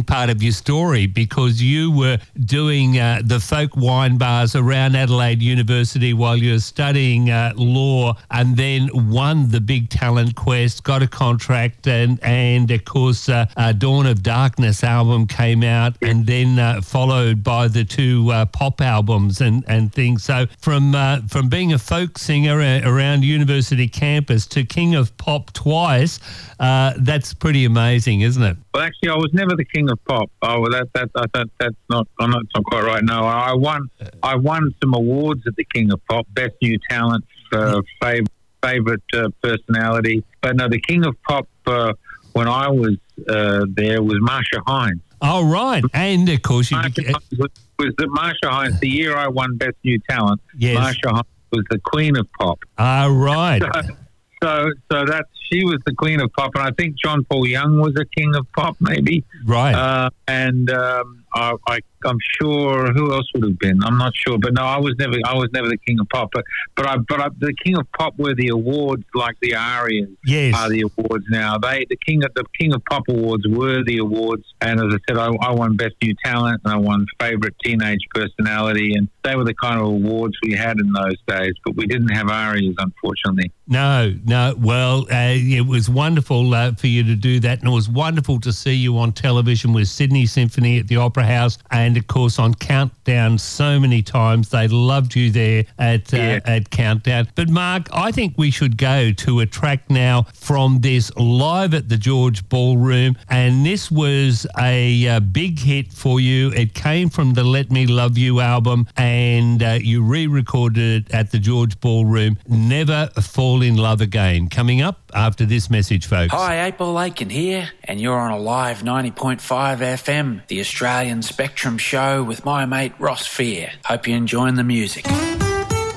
part of your story because you were doing the folk wine bars around Adelaide University while you were studying law, and then won the big talent quest, got a contract, and of course Dawn of Darkness album came out, and then followed by the two pop albums and things. So from being a folk singer around university campus to King of Pop twice, that's pretty amazing, isn't it? Well, actually, I was never the King of Pop. Oh, well, that's not quite right. No, I won some awards at the King of Pop, Best New Talent, favorite personality. But no, the King of Pop when I was there was Marsha Hines. Oh, right. And of course, Marsha Hines, the year I won Best New Talent, yes. Marsha Hines was the Queen of Pop. Ah, right. So she was the Queen of Pop, and I think John Paul Young was a King of Pop, maybe. Right. I'm sure who else would have been. I'm not sure, but no, I was never the King of Pop. But the King of Pop were the awards, like the Arias are the awards now. The King of Pop awards were the awards, and as I said, I won Best New Talent and I won Favorite Teenage Personality, and they were the kind of awards we had in those days. But we didn't have Arias, unfortunately. No. Well, it was wonderful for you to do that, and it was wonderful to see you on television with Sydney Symphony at the Opera House, and of course on Countdown so many times. They loved you there at Countdown. But Mark, I think we should go to a track now from this Live at the George Ballroom, and this was a big hit for you. It came from the Let Me Love You album, and you re-recorded it at the George Ballroom. Never Fall in Love Again. Coming up after this message, folks. Hi, 8 Ball Aiken here, and you're on a live 90.5 FM, the Australian Spectrum show with my mate Ross Fear. Hope you're enjoying the music.